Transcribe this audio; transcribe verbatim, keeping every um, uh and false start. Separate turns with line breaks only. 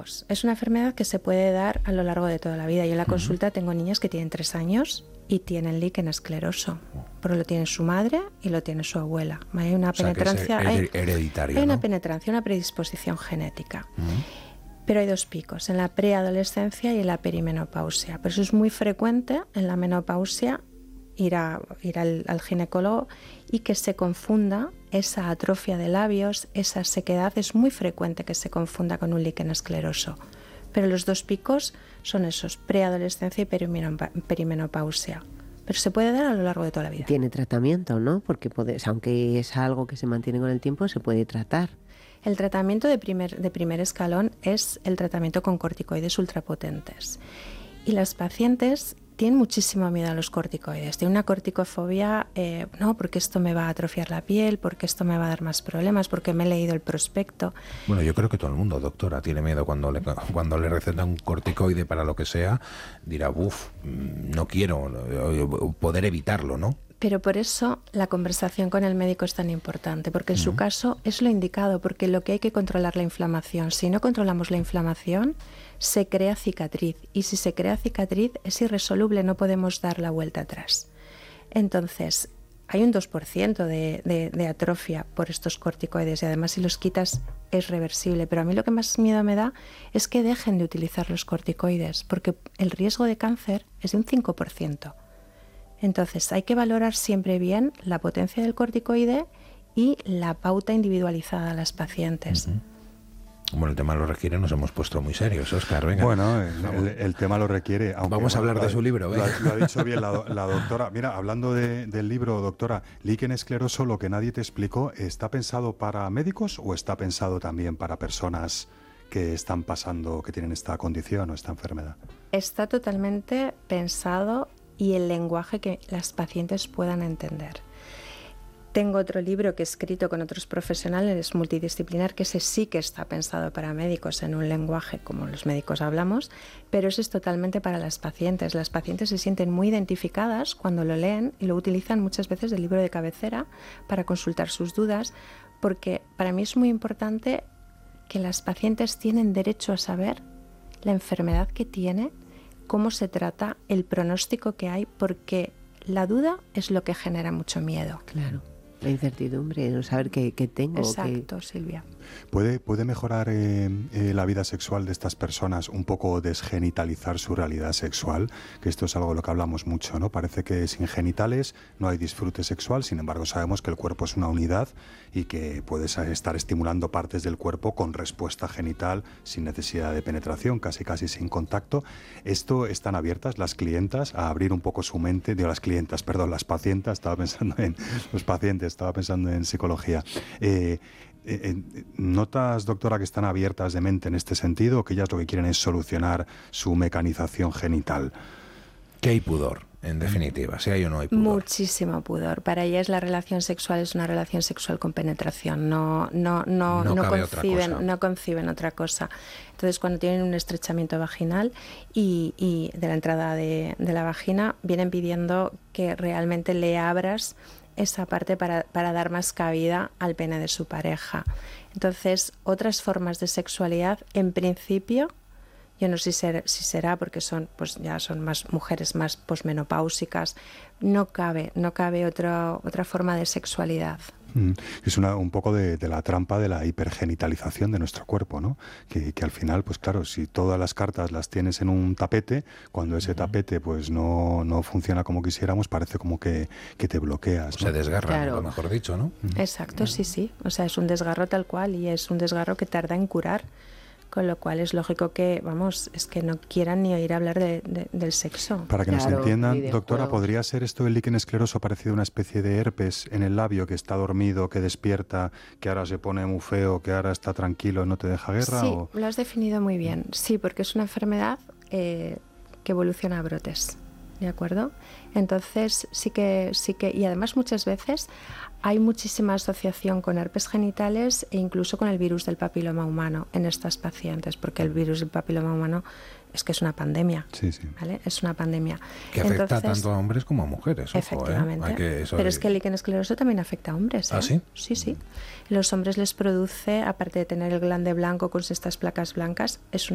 picos. Es una enfermedad que se puede dar a lo largo de toda la vida. Yo en la uh-huh. consulta tengo niñas que tienen tres años y tienen líquen escleroso, porque lo tiene su madre y lo tiene su abuela. Hay una
o sea,
penetrancia,
que es hereditario,
hay, hay
¿no?
una penetración, una predisposición genética. Uh-huh. Pero hay dos picos, en la preadolescencia y en la perimenopausia. Por eso es muy frecuente en la menopausia ir, a, ir al, al ginecólogo y que se confunda esa atrofia de labios, esa sequedad. Es muy frecuente que se confunda con un líquen escleroso. Pero los dos picos son esos, preadolescencia y perimenopausia. Pero se puede dar a lo largo de toda la vida.
Tiene tratamiento, ¿no? Porque puede, aunque es algo que se mantiene con el tiempo, se puede tratar.
El tratamiento de primer, de primer escalón es el tratamiento con corticoides ultrapotentes. Y las pacientes tienen muchísimo miedo a los corticoides. Tienen una corticofobia, eh, no, porque esto me va a atrofiar la piel, porque esto me va a dar más problemas, porque me he leído el prospecto.
Bueno, yo creo que todo el mundo, doctora, tiene miedo cuando le, cuando le recetan un corticoide para lo que sea, dirá, uff, no quiero poder evitarlo, ¿no?
Pero por eso la conversación con el médico es tan importante, porque en uh-huh. su caso es lo indicado, porque lo que hay que controlar la inflamación. Si no controlamos la inflamación, se crea cicatriz, y si se crea cicatriz es irresoluble, no podemos dar la vuelta atrás. Entonces, hay un dos por ciento de, de, de atrofia por estos corticoides, y además si los quitas es reversible, pero a mí lo que más miedo me da es que dejen de utilizar los corticoides, porque el riesgo de cáncer es de un cinco por ciento. Entonces, hay que valorar siempre bien la potencia del corticoide y la pauta individualizada a las pacientes.
Uh-huh. Bueno, el tema lo requiere, nos hemos puesto muy serios, Óscar, venga.
Bueno, el, el, el tema lo requiere. Aunque,
Vamos a hablar
bueno,
de su libro.
Lo, lo ha dicho bien la, la doctora. Mira, hablando de, del libro, doctora, líquen escleroso, lo que nadie te explicó, ¿está pensado para médicos o está pensado también para personas que están pasando, que tienen esta condición o esta enfermedad?
Está totalmente pensado y el lenguaje que las pacientes puedan entender. Tengo otro libro que he escrito con otros profesionales, multidisciplinar, que ese sí que está pensado para médicos en un lenguaje como los médicos hablamos, pero ese es totalmente para las pacientes. Las pacientes se sienten muy identificadas cuando lo leen y lo utilizan muchas veces del libro de cabecera para consultar sus dudas, porque para mí es muy importante que las pacientes tienen derecho a saber la enfermedad que tiene, cómo se trata, el pronóstico que hay, porque la duda es lo que genera mucho miedo.
Claro, la incertidumbre, no saber qué, qué tengo.
Exacto,
qué...
Silvia.
¿Puede, puede mejorar eh, eh, la vida sexual de estas personas un poco desgenitalizar su realidad sexual? Que esto es algo de lo que hablamos mucho, ¿no? Parece que sin genitales no hay disfrute sexual, sin embargo sabemos que el cuerpo es una unidad y que puedes estar estimulando partes del cuerpo con respuesta genital sin necesidad de penetración, casi casi sin contacto. ¿Esto están abiertas las clientas a abrir un poco su mente? Digo, las clientas, perdón, las pacientes, estaba pensando en los pacientes, estaba pensando en psicología. Eh, Eh, ¿Notas, doctora, que están abiertas de mente en este sentido o que ellas lo que quieren es solucionar su mecanización genital?
Que hay pudor, en definitiva, si hay o no hay pudor.
Muchísimo pudor. Para ellas la relación sexual es una relación sexual con penetración, no, no, no,
no,
no,
cabe
conciben,
otra cosa.
no conciben otra cosa. Entonces, cuando tienen un estrechamiento vaginal y, y de la entrada de, de la vagina, vienen pidiendo que realmente le abras esa parte para, para dar más cabida al pene de su pareja. Entonces, otras formas de sexualidad, en principio, yo no sé si, ser, si será porque son, pues ya son más mujeres más posmenopáusicas, no cabe, no cabe otro, otra forma de sexualidad.
Mm, es una, un poco de, de la trampa de la hipergenitalización de nuestro cuerpo, ¿no? Que, que al final, pues claro, si todas las cartas las tienes en un tapete, cuando ese tapete pues no, no funciona como quisiéramos, parece como que, que te bloqueas, ¿no?
Se desgarra,
claro.
lo mejor dicho, ¿no?
Exacto, sí, sí. O sea, es un desgarro tal cual y es un desgarro que tarda en curar. Con lo cual es lógico que, vamos, es que no quieran ni oír hablar de, de, del sexo.
Para que
claro,
nos entiendan, doctora, ¿podría ser esto el líquen escleroso parecido a una especie de herpes en el labio que está dormido, que despierta, que ahora se pone muy feo, que ahora está tranquilo y no te deja guerra?
Sí,
¿o?
lo has definido muy bien. Sí, porque es una enfermedad eh, que evoluciona a brotes. ¿De acuerdo? Entonces sí que, sí que, y además muchas veces hay muchísima asociación con herpes genitales e incluso con el virus del papiloma humano en estas pacientes, porque el virus del papiloma humano es que es una pandemia.
Sí, sí.
¿Vale? Es una pandemia.
Que afecta
Entonces,
tanto a hombres como a mujeres. Ojo,
efectivamente.
¿eh? Hay que, eso
Pero
hay...
es que el líquen escleroso también afecta a hombres. ¿eh?
¿Ah, sí?
Sí, sí. Los hombres les produce, aparte de tener el glande blanco con estas placas blancas, es una